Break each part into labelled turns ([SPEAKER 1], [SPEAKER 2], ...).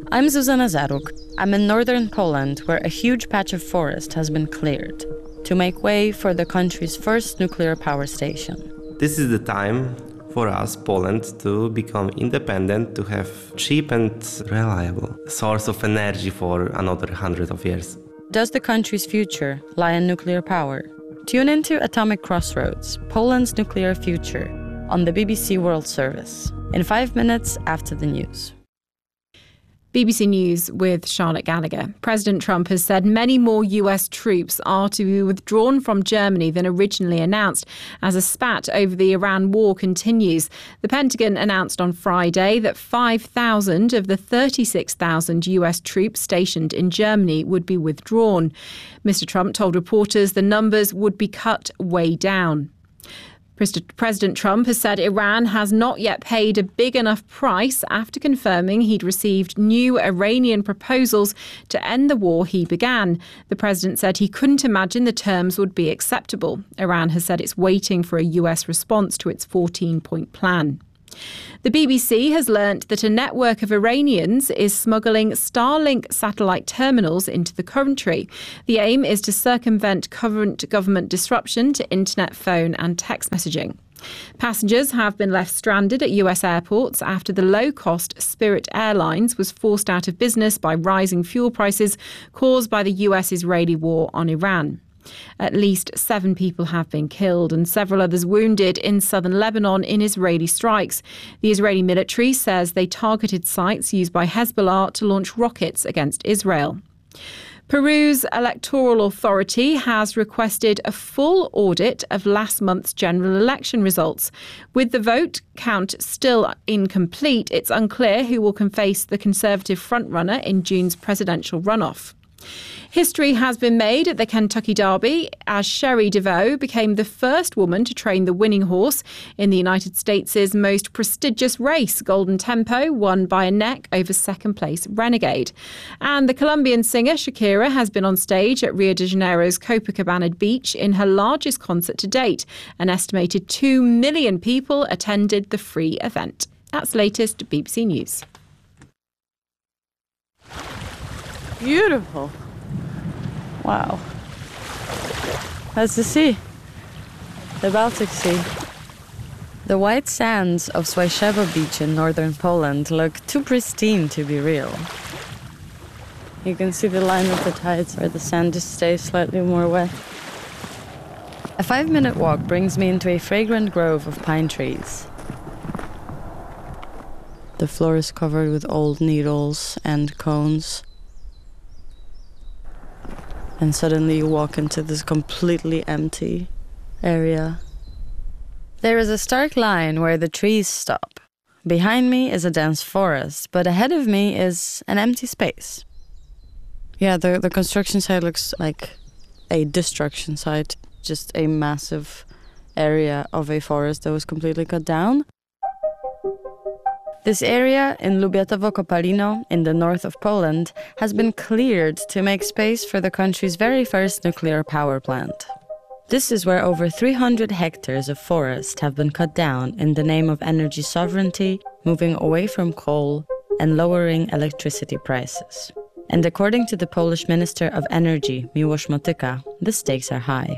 [SPEAKER 1] I'm Zuzana Zaruk. I'm in northern Poland, where a huge patch of forest has been cleared to make way for the country's first nuclear power station.
[SPEAKER 2] This is the time for us, Poland, to become independent, to have cheap and reliable source of energy for another 100 of years.
[SPEAKER 1] Does the country's future lie in nuclear power? Tune into Atomic Crossroads, Poland's Nuclear Future, on the BBC World Service, in 5 minutes after the news.
[SPEAKER 3] BBC News with Charlotte Gallagher. President Trump has said many more US troops are to be withdrawn from Germany than originally announced as a spat over the Iran war continues. The Pentagon announced on Friday that 5,000 of the 36,000 US troops stationed in Germany would be withdrawn. Mr. Trump told reporters the numbers would be cut way down. President Trump has said Iran has not yet paid a big enough price after confirming he'd received new Iranian proposals to end the war he began. The president said he couldn't imagine the terms would be acceptable. Iran has said it's waiting for a US response to its 14-point plan. The BBC has learnt that a network of Iranians is smuggling Starlink satellite terminals into the country. The aim is to circumvent current government disruption to internet, phone and text messaging. Passengers have been left stranded at US airports after the low-cost Spirit Airlines was forced out of business by rising fuel prices caused by the US-Israeli war on Iran. At least 7 people have been killed and several others wounded in southern Lebanon in Israeli strikes. The Israeli military says they targeted sites used by Hezbollah to launch rockets against Israel. Peru's electoral authority has requested a full audit of last month's general election results. With the vote count still incomplete, it's unclear who will face the Conservative frontrunner in June's presidential runoff. History has been made at the Kentucky Derby as Sherry DeVoe became the first woman to train the winning horse in the United States' most prestigious race. Golden Tempo won by a neck over second-place Renegade. And the Colombian singer Shakira has been on stage at Rio de Janeiro's Copacabana Beach in her largest concert to date. An estimated 2 million people attended the free event. That's latest BBC News.
[SPEAKER 1] Beautiful. Wow. That's the sea. The Baltic Sea. The white sands of Słyszewo Beach in northern Poland look too pristine to be real. You can see the line of the tides where the sand just stays slightly more wet. A 5-minute walk brings me into a fragrant grove of pine trees. The floor is covered with old needles and cones. And suddenly you walk into this completely empty area. There is a stark line where the trees stop. Behind me is a dense forest, but ahead of me is an empty space. Yeah, the construction site looks like a destruction site, just a massive area of a forest that was completely cut down. This area in Lubiatowo-Kopalino, in the north of Poland, has been cleared to make space for the country's very first nuclear power plant. This is where over 300 hectares of forest have been cut down in the name of energy sovereignty, moving away from coal and lowering electricity prices. And according to the Polish Minister of Energy, Miłosz Motyka, the stakes are high.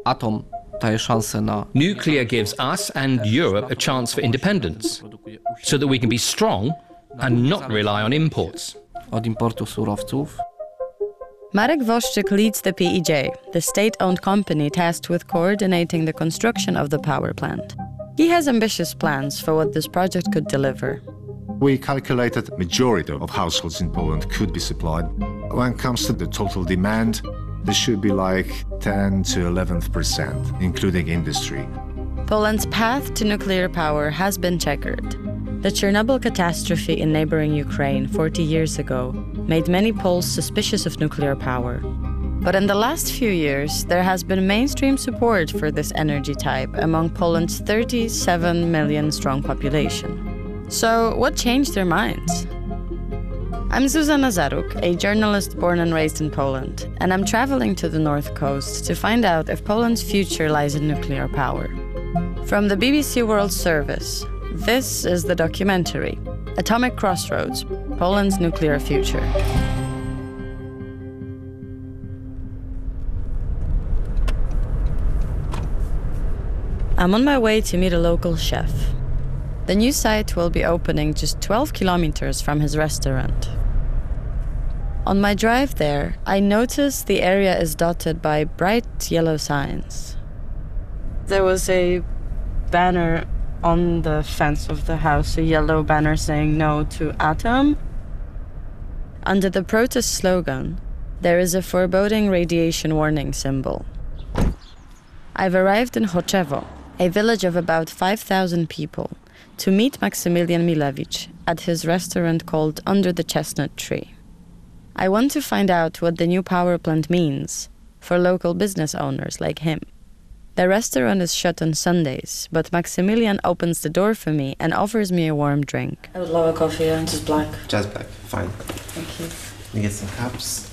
[SPEAKER 4] Nuclear gives us and Europe a chance for independence, so that we can be strong and not rely on imports.
[SPEAKER 1] Marek Woszczyk leads the PEJ, the state-owned company tasked with coordinating the construction of the power plant. He has ambitious plans for what this project could deliver.
[SPEAKER 5] We calculated the majority of households in Poland could be supplied. When it comes to the total demand, this should be like 10 to 11%, including industry.
[SPEAKER 1] Poland's path to nuclear power has been checkered. The Chernobyl catastrophe in neighboring Ukraine 40 years ago made many Poles suspicious of nuclear power. But in the last few years, there has been mainstream support for this energy type among Poland's 37 million strong population. So what changed their minds? I'm Zuzana Zaruk, a journalist born and raised in Poland, and I'm traveling to the North Coast to find out if Poland's future lies in nuclear power. From the BBC World Service, this is the documentary, Atomic Crossroads, Poland's nuclear future. I'm on my way to meet a local chef. The new site will be opening just 12 kilometers from his restaurant. On my drive there, I notice the area is dotted by bright yellow signs. There was a banner on the fence of the house, a yellow banner saying no to atom. Under the protest slogan, there is a foreboding radiation warning symbol. I've arrived in Choczewo, a village of about 5,000 people, to meet Maksymilian Milewicz at his restaurant called Under the Chestnut Tree. I want to find out what the new power plant means for local business owners like him. The restaurant is shut on Sundays, but Maksymilian opens the door for me and offers me a warm drink. I would love a coffee, just black.
[SPEAKER 2] Just black, fine.
[SPEAKER 1] Thank you.
[SPEAKER 2] You get some cups.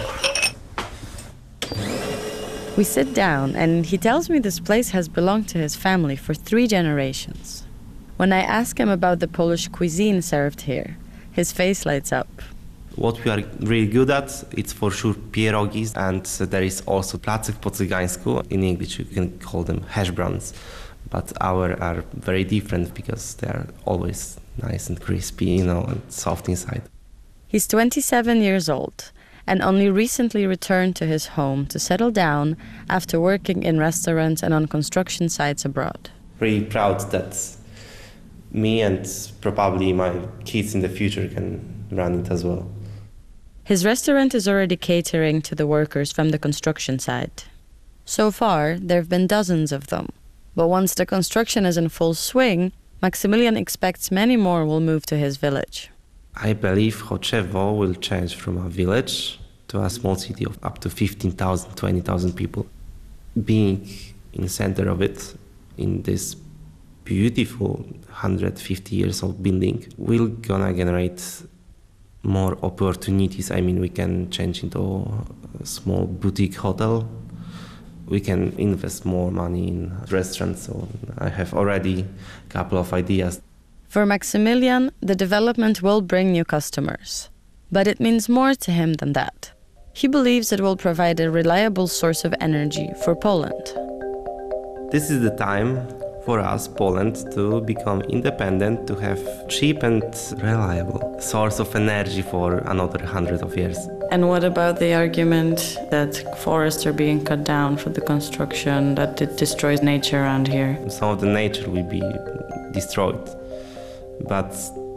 [SPEAKER 1] We sit down and he tells me this place has belonged to his family for 3 generations. When I ask him about the Polish cuisine served here, his face lights up.
[SPEAKER 2] What we are really good at, it's for sure pierogis, and there is also placek po cygańsku. In English you can call them hash browns, but our are very different because they are always nice and crispy, and soft inside.
[SPEAKER 1] He's 27 years old and only recently returned to his home to settle down after working in restaurants and on construction sites abroad.
[SPEAKER 2] Really proud that me and probably my kids in the future can run it as well.
[SPEAKER 1] His restaurant is already catering to the workers from the construction site. So far, there have been dozens of them. But once the construction is in full swing, Maksymilian expects many more will move to his village.
[SPEAKER 2] I believe Choczewo will change from a village to a small city of up to 15,000, 20,000 people. Being in the center of it, in this beautiful 150 years old building, will gonna generate more opportunities. I mean, we can change into a small boutique hotel. We can invest more money in restaurants. So I have already a couple of ideas.
[SPEAKER 1] For Maksymilian, the development will bring new customers. But it means more to him than that. He believes it will provide a reliable source of energy for Poland.
[SPEAKER 2] This is the time for us, Poland, to become independent, to have cheap and reliable source of energy for another 100 of years.
[SPEAKER 1] And what about the argument that forests are being cut down for the construction, that it destroys nature around here?
[SPEAKER 2] Some of the nature will be destroyed, but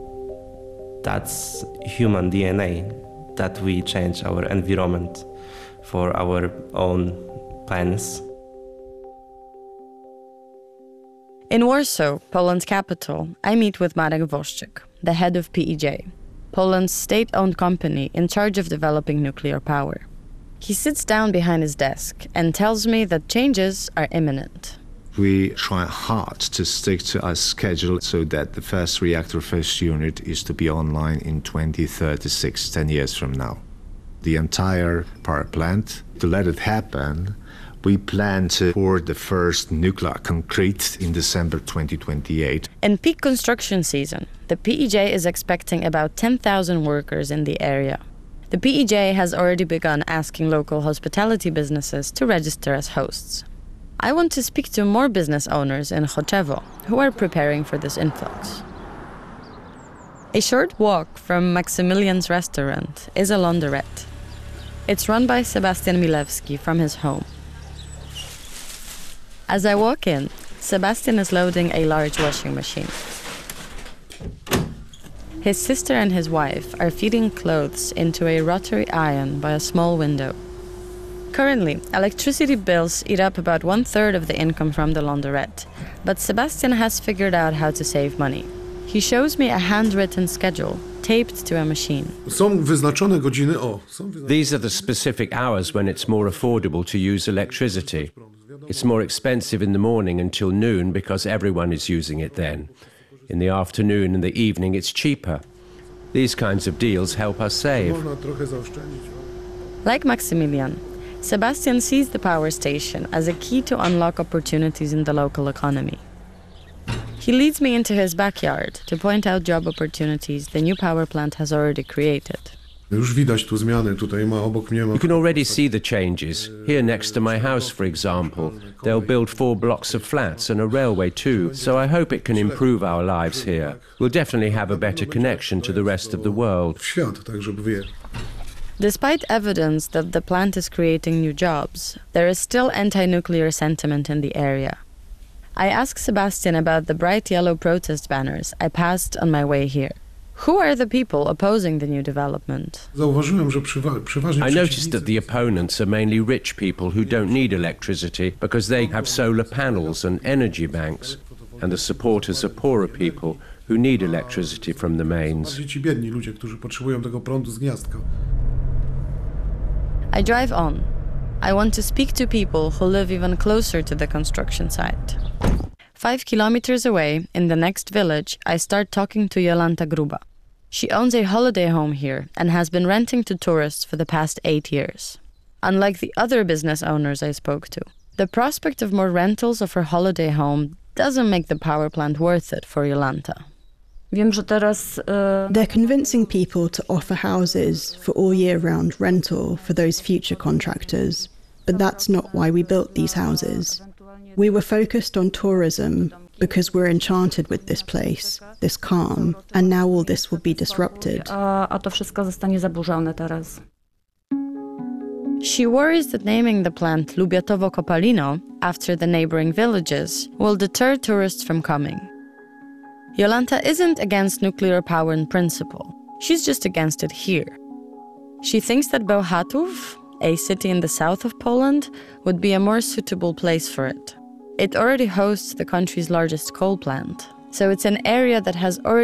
[SPEAKER 2] that's human DNA, that we change our environment for our own plans.
[SPEAKER 1] In Warsaw, Poland's capital, I meet with Marek Woszczyk, the head of PEJ, Poland's state-owned company in charge of developing nuclear power. He sits down behind his desk and tells me that changes are imminent.
[SPEAKER 5] We try hard to stick to our schedule so that the first reactor, first unit, is to be online in 2036, 10 years from now. The entire power plant, to let it happen, we plan to pour the first nuclear concrete in December 2028.
[SPEAKER 1] In peak construction season, the PEJ is expecting about 10,000 workers in the area. The PEJ has already begun asking local hospitality businesses to register as hosts. I want to speak to more business owners in Choczewo who are preparing for this influx. A short walk from Maksymilian's restaurant is a laundrette. It's run by Sebastian Milewski from his home. As I walk in, Sebastian is loading a large washing machine. His sister and his wife are feeding clothes into a rotary iron by a small window. Currently, electricity bills eat up about 1/3 of the income from the laundrette, but Sebastian has figured out how to save money. He shows me a handwritten schedule taped to a machine.
[SPEAKER 6] These are the specific hours when it's more affordable to use electricity. It's more expensive in the morning until noon because everyone is using it then. In the afternoon and the evening, it's cheaper. These kinds of deals help us save.
[SPEAKER 1] Like Maksymilian, Sebastian sees the power station as a key to unlock opportunities in the local economy. He leads me into his backyard to point out job opportunities the new power plant has already created.
[SPEAKER 7] Już widać tu zmiany, tutaj obok mnie
[SPEAKER 6] You can already see the changes. Here next to my house, for example, they'll build 4 blocks of flats and a railway too, so I hope it can improve our lives here. We'll definitely have a better connection to the rest of the world.
[SPEAKER 7] w świat, tak żeby wie.
[SPEAKER 1] Despite evidence that the plant is creating new jobs, there is still anti-nuclear sentiment in the area. I asked Sebastian about the bright yellow protest banners I passed on my way here. Who are the people opposing the new development?
[SPEAKER 7] Zauważyłem, że przeważnie
[SPEAKER 6] I noticed that the opponents are mainly rich people who don't need electricity because they have solar panels and energy banks, and the supporters are poorer people who need electricity from the mains.
[SPEAKER 7] bardziej ci biedni ludzie, którzy potrzebują tego prądu z gniazdka.
[SPEAKER 1] I drive on. I want to speak to people who live even closer to the construction site. 5 kilometers away, in the next village, I start talking to Jolanta Gruba. She owns a holiday home here and has been renting to tourists for the past 8 years. Unlike the other business owners I spoke to, the prospect of more rentals of her holiday home doesn't make the power plant worth it for Jolanta.
[SPEAKER 8] They're convincing people to offer houses for all year round rental for those future contractors. But that's not why we built these houses. We were focused on tourism because we're enchanted with this place, this calm, and now all this will be disrupted.
[SPEAKER 1] She worries that naming the plant Lubiatowo Kopalino after the neighboring villages will deter tourists from coming. Jolanta isn't against nuclear power in principle. She's just against it here. She thinks that Bełchatów, a city in the south of Poland, would be a more suitable place for it. It already hosts the country's largest coal plant, so it's an area that has already